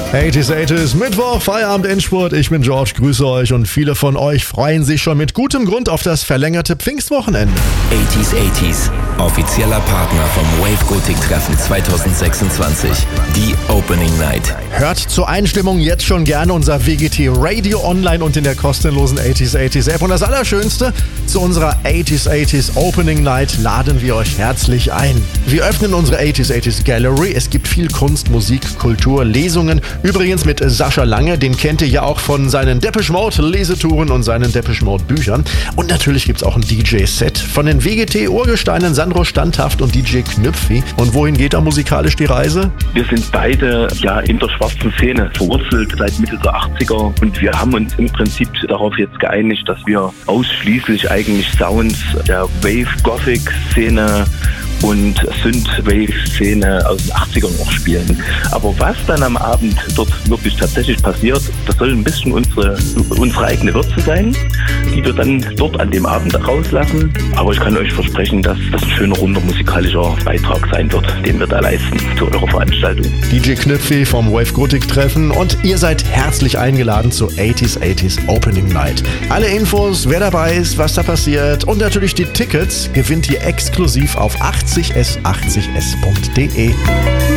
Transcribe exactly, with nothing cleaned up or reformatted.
achtziger, achtziger, Mittwoch, Feierabend, Endspurt. Ich bin George, grüße euch und viele von euch freuen sich schon mit gutem Grund auf das verlängerte Pfingstwochenende. achtziger, achtziger, offizieller Partner vom Wave Gothic Treffen zwanzig sechsundzwanzig. Die Opening Night. Hört zur Einstimmung jetzt schon gerne unser W G T Radio online und in der kostenlosen achtziger, achtziger App. Und das Allerschönste, zu unserer achtziger, achtziger Opening Night laden wir euch herzlich ein. Wir öffnen unsere achtziger, achtziger Gallery. Es gibt viel Kunst, Musik, Kultur, Lesungen. Übrigens mit Sascha Lange, den kennt ihr ja auch von seinen Depeche Mode Lesetouren und seinen Depeche Mode Büchern. Und natürlich gibt es auch ein D J-Set von den W G T-Urgesteinen Sandro Standhaft und D J Knüpfi. Und wohin geht da musikalisch die Reise? Wir sind beide ja in der schwarzen Szene verwurzelt seit Mitte der achtziger und wir haben uns im Prinzip darauf jetzt geeinigt, dass wir ausschließlich eigentlich Sounds der Wave-Gothic-Szene und Synth-Wave-Szene aus den achtzigern noch spielen. Aber was dann am Abend dort wirklich tatsächlich passiert, das soll ein bisschen unsere, unsere eigene Würze sein, die wir dann dort an dem Abend rauslassen. Aber ich kann euch versprechen, dass das ein schöner, runder musikalischer Beitrag sein wird, den wir da leisten zu eurer Veranstaltung. D J Knüpfi vom Wave Gothic Treffen und ihr seid herzlich eingeladen zur achtziger, achtziger Opening Night. Alle Infos, wer dabei ist, was da passiert und natürlich die Tickets gewinnt ihr exklusiv auf achtzig s achtzig s punkt de.